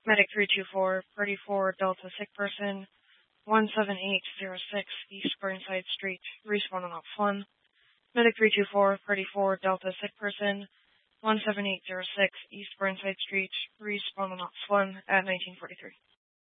Medic 324, Party 4, Delta Sick Person, 17806 East Burnside Street, Respawn on Ops 1. Medic 324, Party 4, Delta Sick Person, 17806 East Burnside Street, Respawn on Ops 1 at 1943.